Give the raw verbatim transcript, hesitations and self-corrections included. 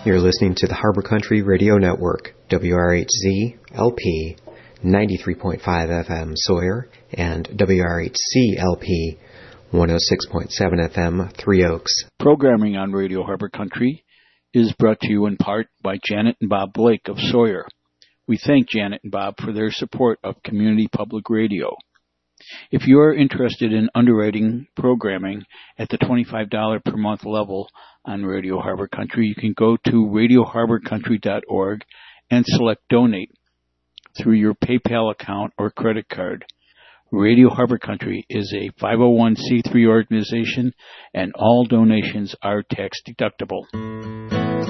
You're listening to the Harbor Country Radio Network, W R H Z L P ninety-three point five F M Sawyer and W R H C L P one oh six point seven F M Three Oaks. Programming on Radio Harbor Country is brought to you in part by Janet and Bob Blake of Sawyer. We thank Janet and Bob for their support of Community Public Radio. If you are interested in underwriting programming at the twenty-five dollars per month level on Radio Harbor Country, you can go to radio harbor country dot org and select Donate through your PayPal account or credit card. Radio Harbor Country is a five oh one c three organization, and all donations are tax deductible.